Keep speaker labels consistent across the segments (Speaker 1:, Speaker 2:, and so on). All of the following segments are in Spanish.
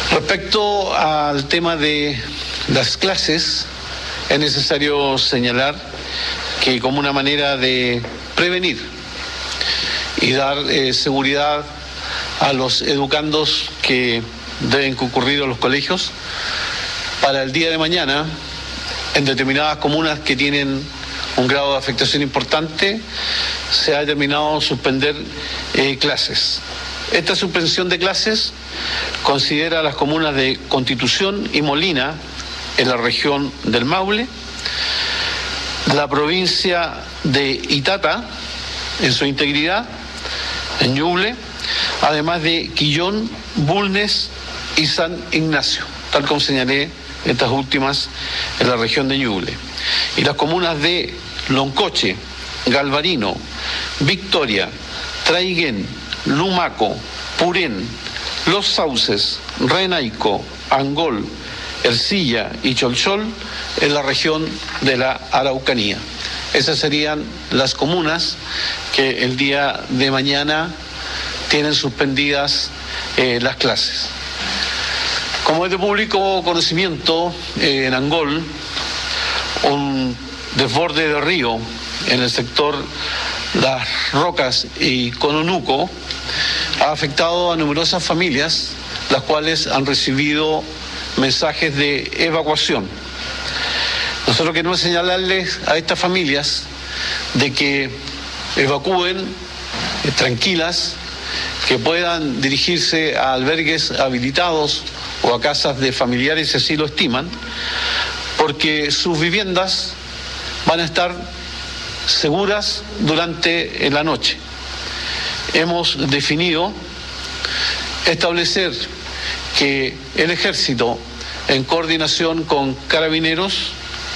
Speaker 1: Respecto al tema de las clases, es necesario señalar que como una manera de prevenir y dar seguridad a los educandos que deben concurrir a los colegios, para el día de mañana, en determinadas comunas que tienen un grado de afectación importante, se ha determinado suspender clases. Esta suspensión de clases considera a las comunas de Constitución y Molina, en la región del Maule, la provincia de Itata, en su integridad, en Ñuble, además de Quillón, Bulnes y San Ignacio, tal como señalé estas últimas en la región de Ñuble. Y las comunas de Loncoche, Galvarino, Victoria, Traiguén, Lumaco, Purén, Los Sauces, Renaico, Angol, Ercilla y Cholchol en la región de la Araucanía. Esas serían las comunas que el día de mañana tienen suspendidas las clases. Como es de público conocimiento, en Angol, un desborde de río en el sector Las Rocas y Cononuco ha afectado a numerosas familias, las cuales han recibido mensajes de evacuación. Nosotros queremos señalarles a estas familias de que evacúen tranquilas, que puedan dirigirse a albergues habilitados o a casas de familiares si así lo estiman, porque sus viviendas van a estar seguras durante la noche. Hemos definido establecer que el Ejército, en coordinación con Carabineros,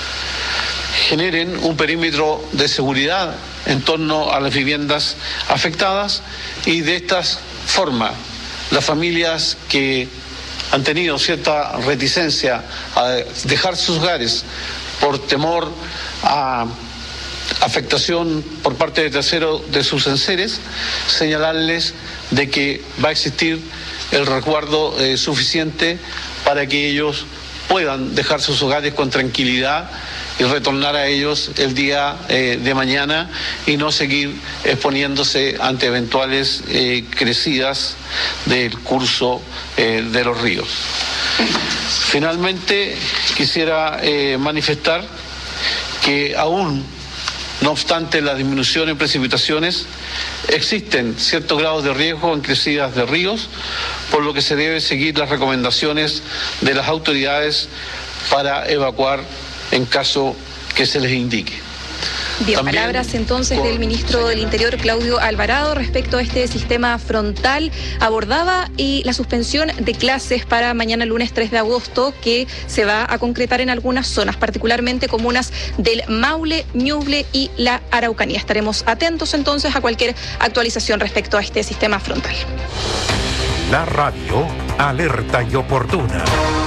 Speaker 1: generen un perímetro de seguridad en torno a las viviendas afectadas, y de esta forma las familias que han tenido cierta reticencia a dejar sus hogares por temor a afectación por parte de terceros de sus enseres, señalarles de que va a existir el resguardo suficiente para que ellos puedan dejar sus hogares con tranquilidad y retornar a ellos el día de mañana y no seguir exponiéndose ante eventuales crecidas del curso de los ríos. Finalmente, quisiera manifestar que aún, no obstante la disminución en precipitaciones, existen ciertos grados de riesgo en crecidas de ríos, por lo que se debe seguir las recomendaciones de las autoridades para evacuar en caso que se les indique.
Speaker 2: Bien,
Speaker 1: También,
Speaker 2: palabras entonces del ministro del Interior, Claudio Alvarado, respecto a este sistema frontal. Abordaba y la suspensión de clases para mañana lunes 3 de agosto, que se va a concretar en algunas zonas, particularmente comunas del Maule, Ñuble y la Araucanía. Estaremos atentos entonces a cualquier actualización respecto a este sistema frontal.
Speaker 3: La radio alerta y oportuna.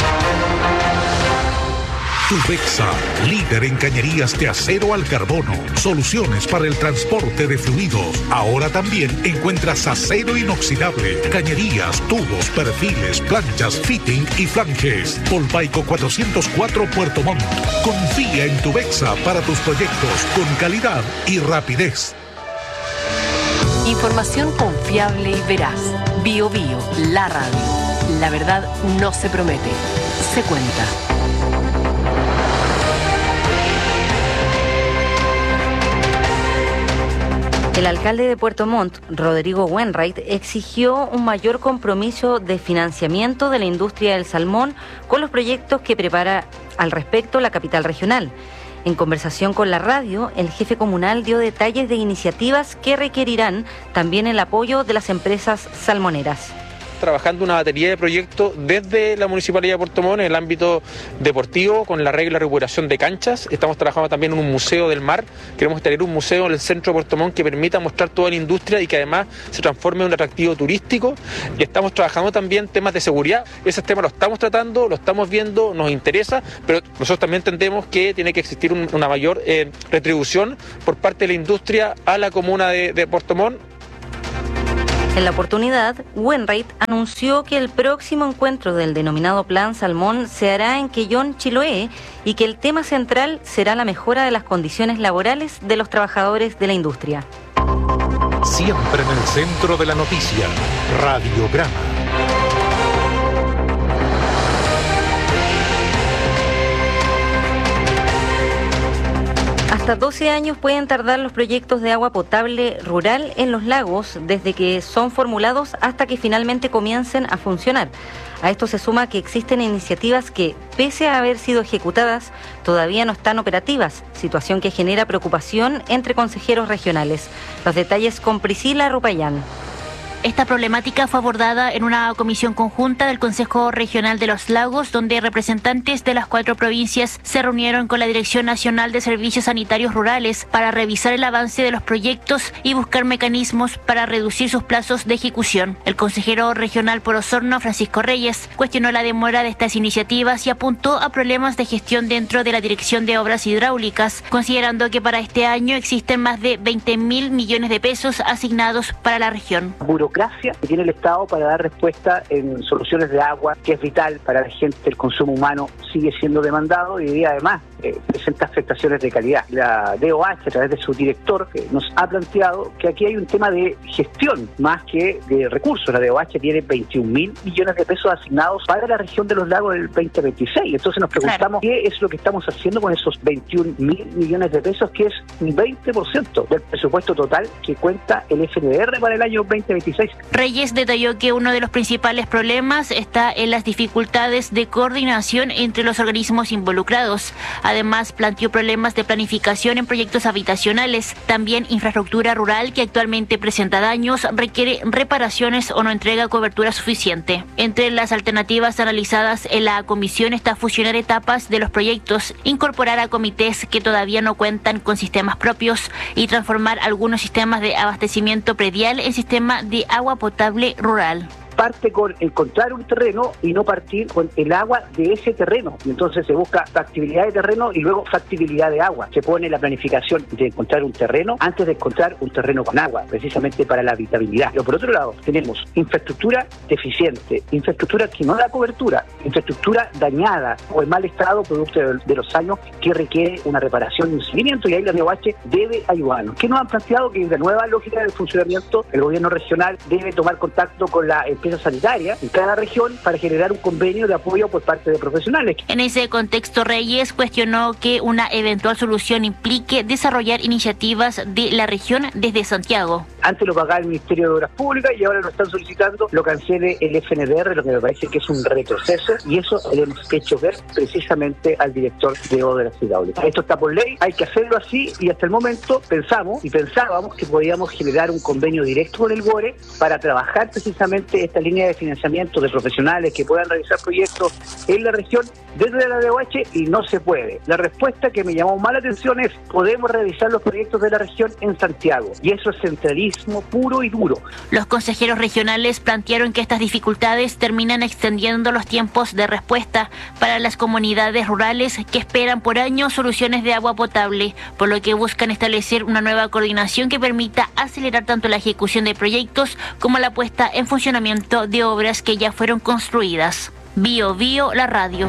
Speaker 3: Tubexa, líder en cañerías de acero al carbono, soluciones para el transporte de fluidos. Ahora también encuentras acero inoxidable, cañerías, tubos, perfiles, planchas, fitting y flanges. Polpaico 404 Puerto Montt. Confía en Tubexa para tus proyectos con calidad y rapidez.
Speaker 4: Información confiable y veraz. Bio Bio, la radio. La verdad no se promete, se cuenta.
Speaker 5: El alcalde de Puerto Montt, Rodrigo Wainwright, exigió un mayor compromiso de financiamiento de la industria del salmón con los proyectos que prepara al respecto la capital regional. En conversación con la radio, el jefe comunal dio detalles de iniciativas que requerirán también el apoyo de las empresas salmoneras.
Speaker 6: Trabajando una batería de proyectos desde la Municipalidad de Puerto Montt en el ámbito deportivo, con la regla de recuperación de canchas. Estamos trabajando también en un museo del mar. Queremos tener un museo en el centro de Puerto Montt que permita mostrar toda la industria y que además se transforme en un atractivo turístico. Y estamos trabajando también temas de seguridad. Esos temas los estamos tratando, los estamos viendo, nos interesa, pero nosotros también entendemos que tiene que existir una mayor retribución por parte de la industria a la comuna de Puerto Montt.
Speaker 5: En la oportunidad, Wainwright anunció que el próximo encuentro del denominado Plan Salmón se hará en Quellón, Chiloé, y que el tema central será la mejora de las condiciones laborales de los trabajadores de la industria.
Speaker 3: Siempre en el centro de la noticia, Radiograma.
Speaker 5: Hasta 12 años pueden tardar los proyectos de agua potable rural en los lagos, desde que son formulados hasta que finalmente comiencen a funcionar. A esto se suma que existen iniciativas que, pese a haber sido ejecutadas, todavía no están operativas, situación que genera preocupación entre consejeros regionales. Los detalles con Priscila Rupayán.
Speaker 7: Esta problemática fue abordada en una comisión conjunta del Consejo Regional de los Lagos, donde representantes de las 4 provincias se reunieron con la Dirección Nacional de Servicios Sanitarios Rurales para revisar el avance de los proyectos y buscar mecanismos para reducir sus plazos de ejecución. El consejero regional por Osorno, Francisco Reyes, cuestionó la demora de estas iniciativas y apuntó a problemas de gestión dentro de la Dirección de Obras Hidráulicas, considerando que para este año existen más de 20.000 millones de pesos asignados para la región.
Speaker 8: Burocracia que tiene el Estado para dar respuesta en soluciones de agua, que es vital para la gente. El consumo humano sigue siendo demandado y hoy día además presenta afectaciones de calidad. La DOH, a través de su director, nos ha planteado que aquí hay un tema de gestión más que de recursos. La DOH tiene 21.000 millones de pesos asignados para la región de los lagos del 2026. Entonces nos preguntamos qué es lo que estamos haciendo con esos 21.000 millones de pesos, que es un 20% del presupuesto total que cuenta el FNDR para el año 2026.
Speaker 7: Reyes detalló que uno de los principales problemas está en las dificultades de coordinación entre los organismos involucrados. Además, planteó problemas de planificación en proyectos habitacionales, también infraestructura rural que actualmente presenta daños, requiere reparaciones o no entrega cobertura suficiente. Entre las alternativas analizadas en la comisión está fusionar etapas de los proyectos, incorporar a comités que todavía no cuentan con sistemas propios y transformar algunos sistemas de abastecimiento predial en sistema de agua potable rural.
Speaker 8: Parte con encontrar un terreno y no partir con el agua de ese terreno. Entonces se busca factibilidad de terreno y luego factibilidad de agua. Se pone la planificación de encontrar un terreno antes de encontrar un terreno con agua, precisamente para la habitabilidad. Pero por otro lado, tenemos infraestructura deficiente, infraestructura que no da cobertura, infraestructura dañada o en mal estado producto de los años que requiere una reparación y un seguimiento, y ahí la DOH debe ayudarnos. ¿Qué nos han planteado? Que en la nueva lógica del funcionamiento, el gobierno regional debe tomar contacto con la empresa sanitaria en cada región para generar un convenio de apoyo por parte de profesionales.
Speaker 7: En ese contexto, Reyes cuestionó que una eventual solución implique desarrollar iniciativas de la región desde Santiago.
Speaker 8: Antes lo pagaba el Ministerio de Obras Públicas y ahora lo están solicitando, lo cancele el FNDR, lo que me parece que es un retroceso, y eso le hemos hecho ver precisamente al director de Obras Hidráulicas. Esto está por ley, hay que hacerlo así, y hasta el momento pensábamos que podíamos generar un convenio directo con el GORE para trabajar precisamente esta línea de financiamiento de profesionales que puedan realizar proyectos en la región desde la DOH, y no se puede. La respuesta que me llamó más la atención es: podemos revisar los proyectos de la región en Santiago, y eso es centralismo puro y duro.
Speaker 7: Los consejeros regionales plantearon que estas dificultades terminan extendiendo los tiempos de respuesta para las comunidades rurales que esperan por años soluciones de agua potable, por lo que buscan establecer una nueva coordinación que permita acelerar tanto la ejecución de proyectos como la puesta en funcionamiento de obras que ya fueron construidas. Bio Bio, la radio.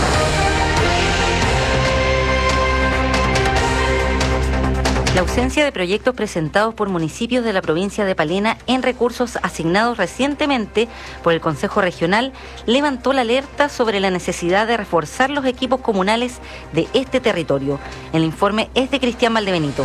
Speaker 5: La ausencia de proyectos presentados por municipios de la provincia de Palena en recursos asignados recientemente por el Consejo Regional levantó la alerta sobre la necesidad de reforzar los equipos comunales de este territorio. El informe es de Cristian Valdebenito.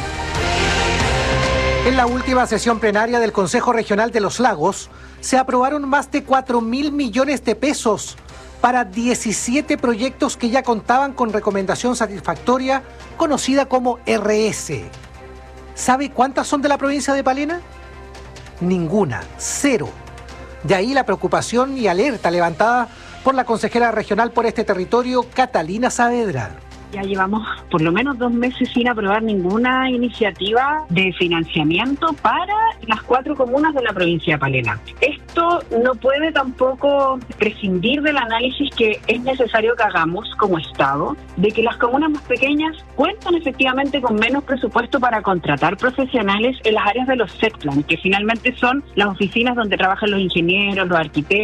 Speaker 9: En la última sesión plenaria del Consejo Regional de los Lagos se aprobaron más de 4.000 millones de pesos para 17 proyectos que ya contaban con recomendación satisfactoria, conocida como RS. ¿Sabe cuántas son de la provincia de Palena? Ninguna, 0. De ahí la preocupación y alerta levantada por la consejera regional por este territorio, Catalina Saavedra.
Speaker 10: Ya llevamos por lo menos 2 meses sin aprobar ninguna iniciativa de financiamiento para las 4 comunas de la provincia de Palena. Esto no puede tampoco prescindir del análisis que es necesario que hagamos como Estado, de que las comunas más pequeñas cuentan efectivamente con menos presupuesto para contratar profesionales en las áreas de los SETPLAN, que finalmente son las oficinas donde trabajan los ingenieros, los arquitectos,